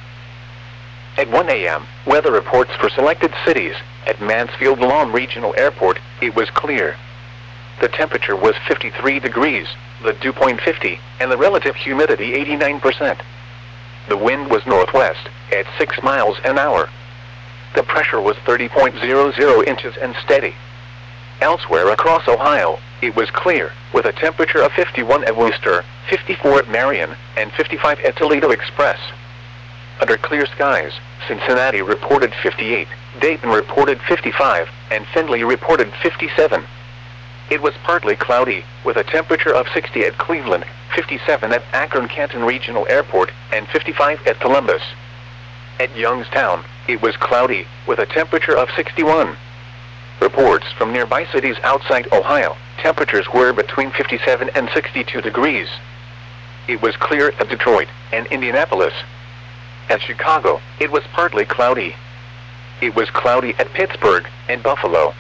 Speaker 1: At one A M, weather reports for selected cities. At Mansfield Lawn Regional Airport, it was clear. The temperature was fifty-three degrees, the dew point fifty, and the relative humidity eighty-nine percent. The wind was northwest, at six miles an hour. The pressure was thirty point zero zero inches and steady. Elsewhere across Ohio, it was clear, with a temperature of fifty-one at Wooster, fifty-four at Marion, and fifty-five at Toledo Express. Under clear skies, Cincinnati reported fifty-eight, Dayton reported fifty-five, and Findlay reported fifty-seven. It was partly cloudy, with a temperature of sixty at Cleveland, fifty-seven at Akron-Canton Regional Airport, and fifty-five at Columbus. At Youngstown, it was cloudy, with a temperature of sixty-one. Reports from nearby cities outside Ohio, temperatures were between fifty-seven and sixty-two degrees. It was clear at Detroit and Indianapolis. At Chicago, it was partly cloudy. It was cloudy at Pittsburgh and Buffalo.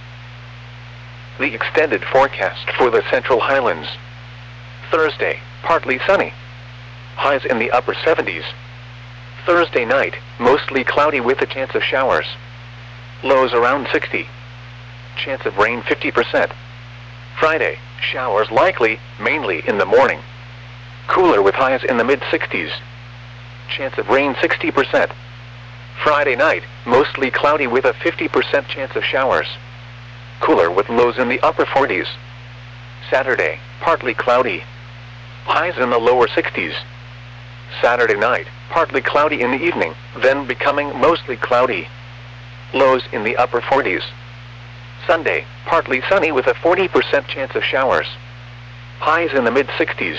Speaker 1: The extended forecast for the Central Highlands. Thursday, partly sunny. Highs in the upper seventies. Thursday night, mostly cloudy with a chance of showers. Lows around sixty. Chance of rain fifty percent. Friday, showers likely, mainly in the morning. Cooler with highs in the mid sixties. Chance of rain sixty percent. Friday night, mostly cloudy with a fifty percent chance of showers. Cooler with lows in the upper forties. Saturday, partly cloudy. Highs in the lower sixties. Saturday night, partly cloudy in the evening, then becoming mostly cloudy. Lows in the upper forties. Sunday, partly sunny with a forty percent chance of showers. Highs in the mid sixties.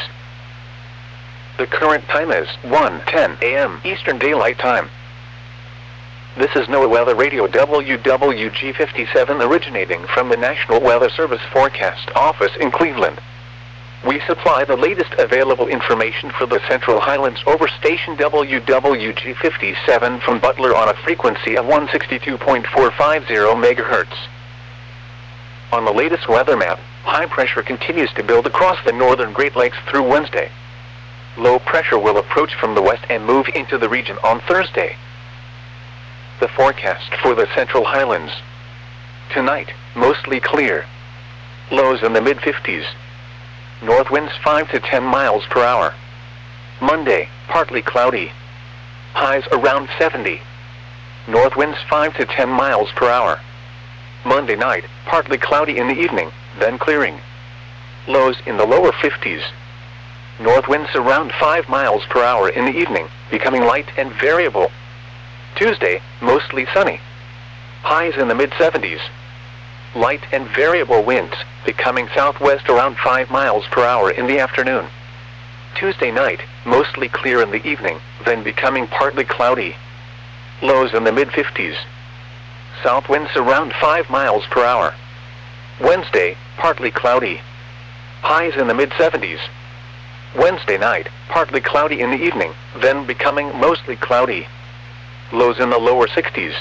Speaker 1: The current time is one ten A M Eastern Daylight Time. This is NOAA Weather Radio W W G fifty-seven originating from the National Weather Service Forecast Office in Cleveland. We supply the latest available information for the Central Highlands over station W W G fifty-seven from Butler on a frequency of one sixty-two point four five zero megahertz. On the latest weather map, high pressure continues to build across the northern Great Lakes through Wednesday. Low pressure will approach from the west and move into the region on Thursday. The forecast for the Central Highlands. Tonight, mostly clear. Lows in the mid fifties. North winds five to ten miles per hour. Monday, partly cloudy. Highs around seventy. North winds five to ten miles per hour. Monday night, partly cloudy in the evening, then clearing. Lows in the lower fifties. North winds around five miles per hour in the evening, becoming light and variable. Tuesday, mostly sunny. Highs in the mid seventies. Light and variable winds, becoming southwest around five miles per hour in the afternoon. Tuesday night, mostly clear in the evening, then becoming partly cloudy. Lows in the mid fifties. South winds around five miles per hour. Wednesday, partly cloudy. Highs in the mid seventies. Wednesday night, partly cloudy in the evening, then becoming mostly cloudy. Lows in the lower sixties.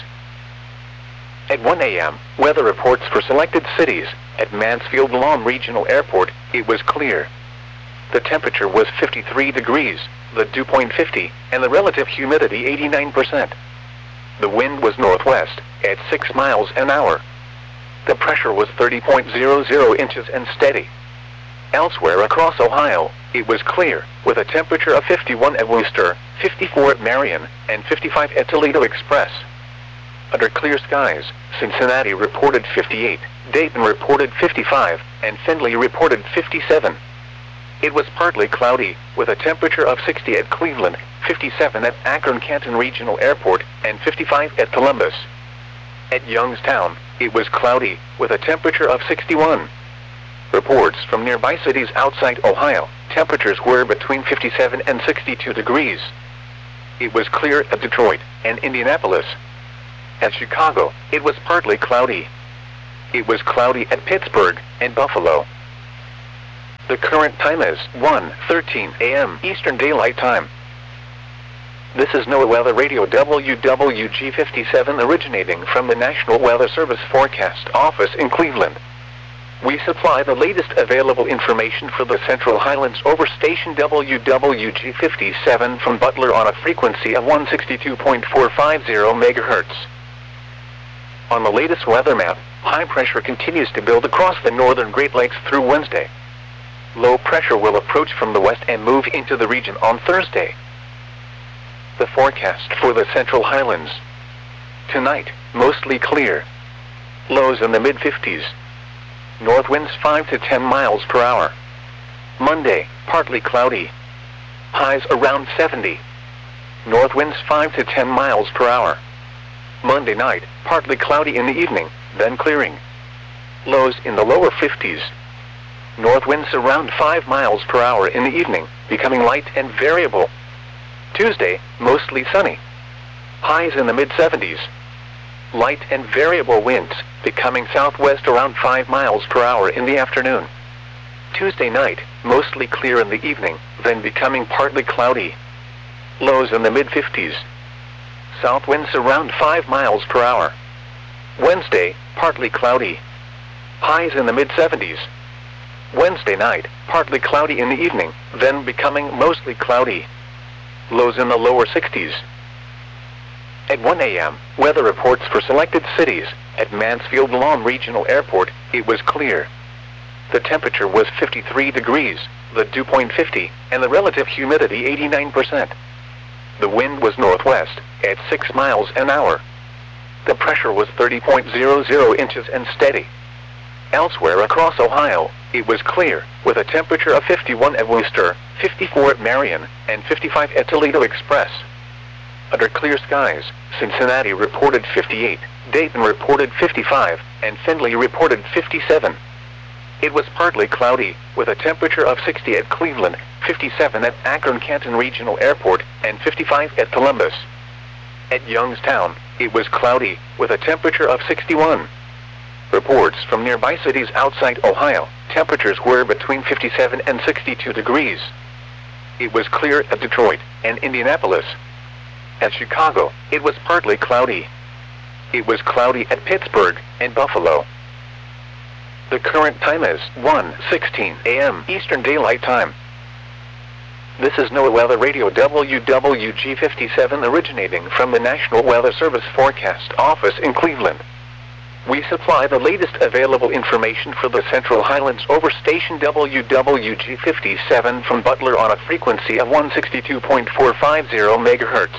Speaker 1: At one A M, weather reports for selected cities. At Mansfield Lawn Regional Airport, it was clear. The temperature was fifty-three degrees, the dew point fifty, and the relative humidity eighty-nine percent. The wind was northwest, at six miles an hour. The pressure was thirty point zero zero inches and steady. Elsewhere across Ohio, it was clear, with a temperature of fifty-one at Wooster, fifty-four at Marion, and fifty-five at Toledo Express. Under clear skies, Cincinnati reported fifty-eight, Dayton reported fifty-five, and Findlay reported fifty-seven. It was partly cloudy, with a temperature of sixty at Cleveland, fifty-seven at Akron-Canton Regional Airport, and fifty-five at Columbus. At Youngstown, it was cloudy, with a temperature of sixty-one. Reports from nearby cities outside Ohio, temperatures were between fifty-seven and sixty-two degrees. It was clear at Detroit and Indianapolis. At Chicago, it was partly cloudy. It was cloudy at Pittsburgh and Buffalo. The current time is one thirteen a m Eastern Daylight Time. This is NOAA Weather Radio W W G fifty-seven originating from the National Weather Service Forecast Office in Cleveland. We supply the latest available information for the Central Highlands over station W W G fifty-seven from Butler on a frequency of one sixty-two point four five zero megahertz. On the latest weather map, high pressure continues to build across the northern Great Lakes through Wednesday. Low pressure will approach from the west and move into the region on Thursday. The forecast for the Central Highlands. Tonight, mostly clear. Lows in the mid fifties. North winds five to ten miles per hour. Monday, partly cloudy. Highs around seventy. North winds five to ten miles per hour. Monday night, partly cloudy in the evening, then clearing. Lows in the lower fifties. North winds around five miles per hour in the evening, becoming light and variable. Tuesday, mostly sunny. Highs in the mid seventies. Light and variable winds, becoming southwest around five miles per hour in the afternoon. Tuesday night, mostly clear in the evening, then becoming partly cloudy. Lows in the mid fifties. South winds around five miles per hour. Wednesday, partly cloudy. Highs in the mid seventies. Wednesday night, partly cloudy in the evening, then becoming mostly cloudy. Lows in the lower sixties. At one a m, weather reports for selected cities. At Mansfield-Lawn Regional Airport, it was clear. The temperature was fifty-three degrees, the dew point fifty, and the relative humidity eighty-nine percent. The wind was northwest, at six miles an hour. The pressure was thirty point zero zero inches and steady. Elsewhere across Ohio, it was clear, with a temperature of fifty-one at Wooster, fifty-four at Marion, and fifty-five at Toledo Express. Under clear skies, Cincinnati reported fifty-eight, Dayton reported fifty-five, and Findlay reported fifty-seven. It was partly cloudy, with a temperature of sixty at Cleveland, fifty-seven at Akron-Canton Regional Airport, and fifty-five at Columbus. At Youngstown, it was cloudy, with a temperature of sixty-one. Reports from nearby cities outside Ohio, temperatures were between fifty-seven and sixty-two degrees. It was clear at Detroit and Indianapolis. At Chicago, it was partly cloudy. It was cloudy at Pittsburgh and Buffalo. The current time is one sixteen a m Eastern Daylight Time. This is NOAA Weather Radio W W G fifty-seven originating from the National Weather Service Forecast Office in Cleveland. We supply the latest available information for the Central Highlands over station W W G fifty-seven from Butler on a frequency of one sixty-two point four five zero megahertz.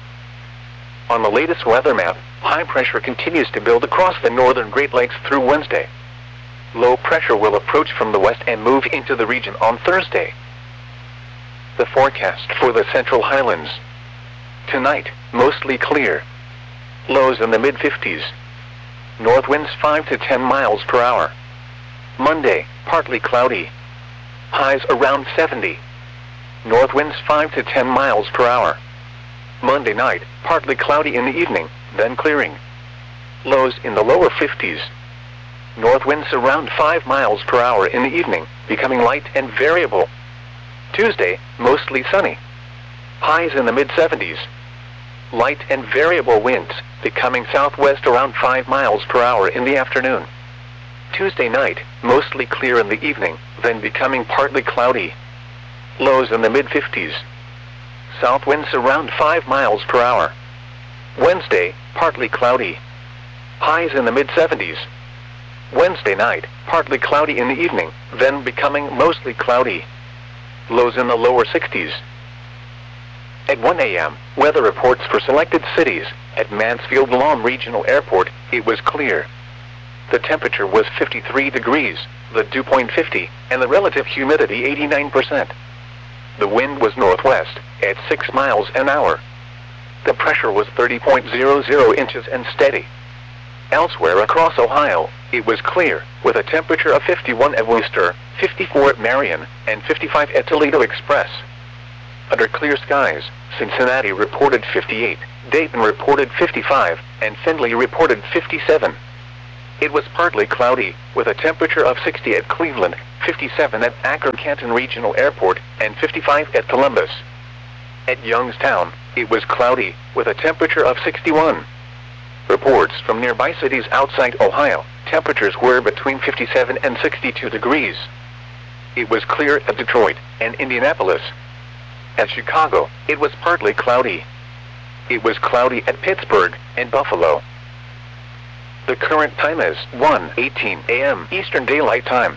Speaker 1: On the latest weather map, high pressure continues to build across the northern Great Lakes through Wednesday. Low pressure will approach from the west and move into the region on Thursday. The forecast for the Central Highlands. Tonight, mostly clear. Lows in the mid fifties. North winds five to ten miles per hour. Monday, partly cloudy. Highs around seventy. North winds five to ten miles per hour. Monday night, partly cloudy in the evening, then clearing. Lows in the lower fifties. North winds around five miles per hour in the evening, becoming light and variable. Tuesday, mostly sunny. Highs in the mid seventies. Light and variable winds, becoming southwest around five miles per hour in the afternoon. Tuesday night, mostly clear in the evening, then becoming partly cloudy. Lows in the mid fifties. South winds around five miles per hour. Wednesday, partly cloudy. Highs in the mid seventies. Wednesday night, partly cloudy in the evening, then becoming mostly cloudy. Lows in the lower sixties. At one a m, weather reports for selected cities. At Mansfield-Lawn Regional Airport, it was clear. The temperature was fifty-three degrees, the dew point fifty, and the relative humidity eighty-nine percent. The wind was northwest, at six miles an hour. The pressure was thirty point zero zero inches and steady. Elsewhere across Ohio, it was clear, with a temperature of fifty-one at Wooster, fifty-four at Marion, and fifty-five at Toledo Express. Under clear skies, Cincinnati reported fifty-eight, Dayton reported fifty-five, and Findlay reported fifty-seven. It was partly cloudy, with a temperature of sixty at Cleveland, fifty-seven at Akron-Canton Regional Airport, and fifty-five at Columbus. At Youngstown, it was cloudy, with a temperature of sixty-one. Reports from nearby cities outside Ohio, temperatures were between fifty-seven and sixty-two degrees. It was clear at Detroit and Indianapolis. At Chicago, it was partly cloudy. It was cloudy at Pittsburgh and Buffalo. The current time is one eighteen a m Eastern Daylight Time.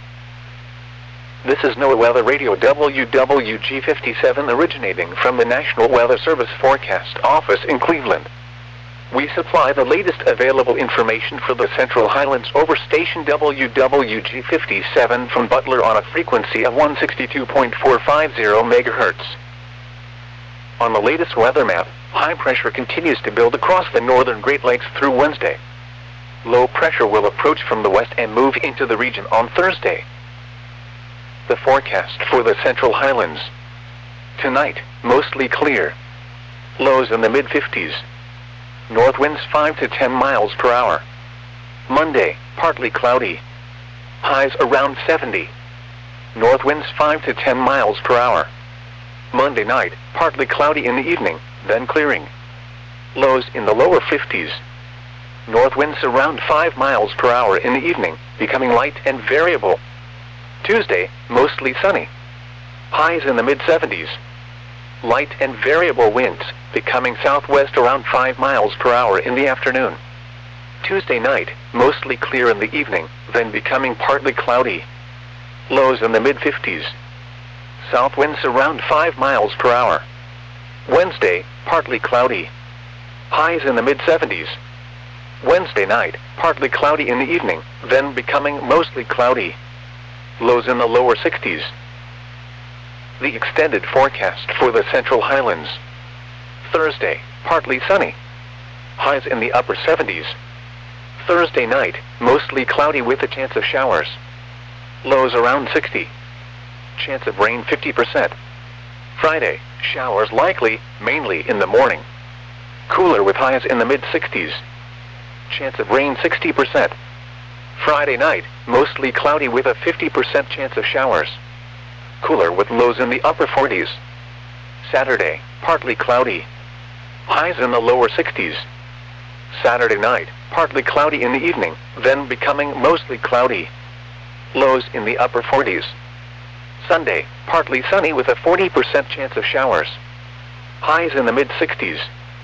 Speaker 1: This is NOAA Weather Radio W W G fifty-seven originating from the National Weather Service Forecast Office in Cleveland. We supply the latest available information for the Central Highlands over station W W G fifty-seven from Butler on a frequency of one sixty-two point four five zero megahertz. On the latest weather map, high pressure continues to build across the northern Great Lakes through Wednesday. Low pressure will approach from the west and move into the region on Thursday. The forecast for the Central Highlands. Tonight, mostly clear. Lows in the mid fifties. North winds five to ten miles per hour. Monday, partly cloudy. Highs around seventy. North winds five to ten miles per hour. Monday night, partly cloudy in the evening, then clearing. Lows in the lower fifties. North winds around five miles per hour in the evening, becoming light and variable. Tuesday, mostly sunny. Highs in the mid seventies. Light and variable winds, becoming southwest around five miles per hour in the afternoon. Tuesday night, mostly clear in the evening, then becoming partly cloudy. Lows in the mid fifties. South winds around five miles per hour. Wednesday, partly cloudy. Highs in the mid seventies. Wednesday night, partly cloudy in the evening, then becoming mostly cloudy. Lows in the lower sixties. The extended forecast for the Central Highlands. Thursday, partly sunny. Highs in the upper seventies. Thursday night, mostly cloudy with a chance of showers. Lows around sixty. Chance of rain fifty percent. Friday, showers likely, mainly in the morning. Cooler with highs in the mid sixties. Chance of rain sixty percent. Friday night, mostly cloudy with a fifty percent chance of showers. Cooler with lows in the upper forties. Saturday, partly cloudy. Highs in the lower sixties. Saturday night, partly cloudy in the evening, then becoming mostly cloudy. Lows in the upper forties. Sunday, partly sunny with a forty percent chance of showers. Highs in the mid sixties.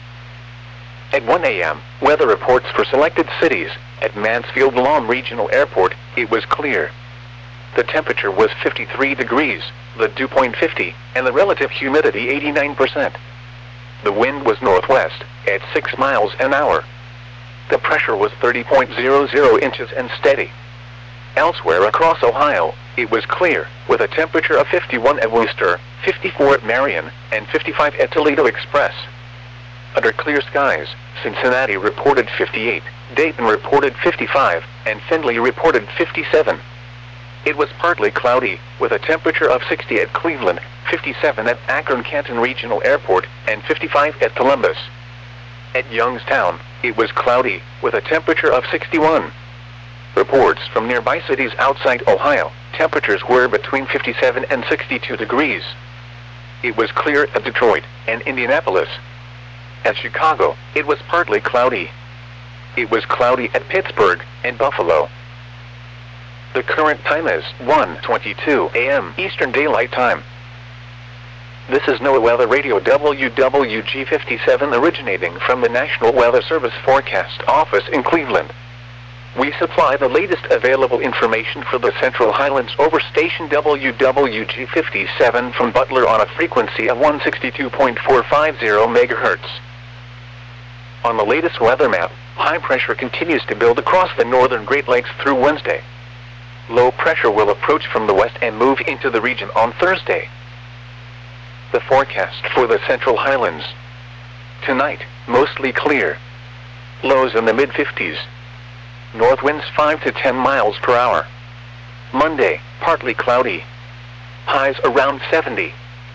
Speaker 1: At one a m, weather reports for selected cities. At Mansfield-Lahm Regional Airport, it was clear. The temperature was fifty-three degrees, the dew point fifty, and the relative humidity eighty-nine percent. The wind was northwest, at six miles an hour. The pressure was thirty point zero zero inches and steady. Elsewhere across Ohio, it was clear, with a temperature of fifty-one at Wooster, fifty-four at Marion, and fifty-five at Toledo Express. Under clear skies, Cincinnati reported fifty-eight, Dayton reported fifty-five, and Findlay reported fifty-seven. It was partly cloudy, with a temperature of sixty at Cleveland, fifty-seven at Akron-Canton Regional Airport, and fifty-five at Columbus. At Youngstown, it was cloudy, with a temperature of sixty-one. Reports from nearby cities outside Ohio, temperatures were between fifty-seven and sixty-two degrees. It was clear at Detroit and Indianapolis. At Chicago, it was partly cloudy. It was cloudy at Pittsburgh and Buffalo. The current time is one twenty-two a m Eastern Daylight Time. This is NOAA Weather Radio W W G fifty-seven originating from the National Weather Service Forecast Office in Cleveland. We supply the latest available information for the Central Highlands over station W W G fifty-seven from Butler on a frequency of one sixty-two point four five zero megahertz. On the latest weather map, high pressure continues to build across the northern Great Lakes through Wednesday. Low pressure will approach from the west and move into the region on Thursday. The forecast for the Central Highlands. Tonight, mostly clear. Lows in the mid fifties. North winds five to ten miles per hour. Monday, partly cloudy. Highs around seventy.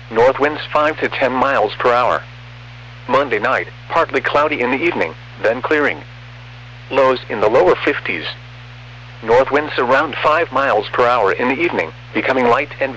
Speaker 1: North winds five to ten miles per hour. Monday night, partly cloudy in the evening, then clearing. Lows in the lower fifties. North winds around five miles per hour in the evening, becoming light and